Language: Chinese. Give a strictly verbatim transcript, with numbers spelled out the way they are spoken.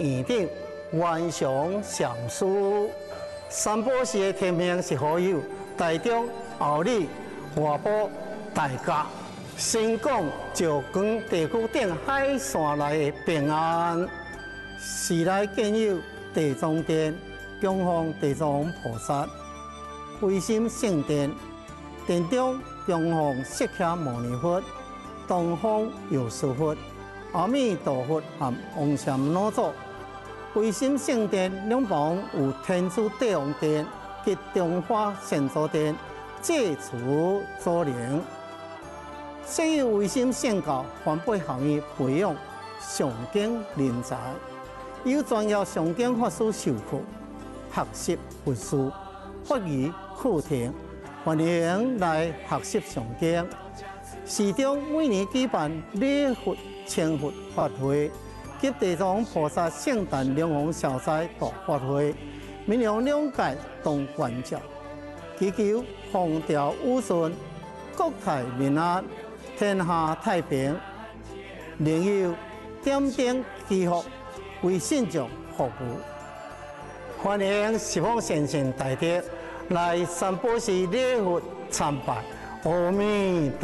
院长元祥上书。三宝寺的天命是好友，台中、后里、外埔、大甲、新港、石冈地区等海线内的平安。寺内建有地藏殿，供奉地藏王菩萨；唯心圣殿，殿中供奉释迦牟尼佛、东方药师佛、阿弥陀佛和王禅老祖。唯心圣殿两旁有天主地王殿及中华神祖殿，借此祖灵。设有唯心圣教环保行业培养上经人才，有专业上经法师授课，学习佛事、法语课程，欢迎来学习上经。寺中每年举办礼佛、千佛法会。及地藏王菩萨圣诞龙王消灾大法会，民众谅解同关照，祈求风调雨顺、国泰民安、天下太平，另有点灯祈福，为信众服务。欢迎十方善信大德来三宝寺礼佛参拜，阿弥陀